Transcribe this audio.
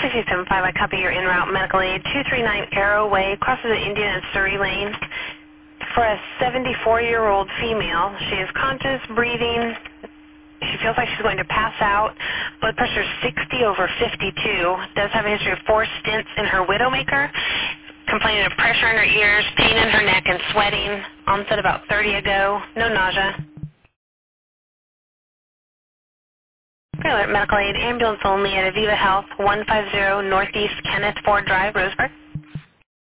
675, I copy your en route medical aid. 239 Arrow Way, crosses the Indian and Surrey Lane. For a 74-year-old female, she is conscious, breathing. She feels like she's going to pass out. Blood pressure is 60 over 52. Does have a history of 4 stents in her Widowmaker. Complaining of pressure in her ears, pain in her neck, and sweating. Onset about 30 ago. No nausea. Alert medical aid, ambulance only at Aviva Health, 150 Northeast Kenneth Ford Drive, Roseburg.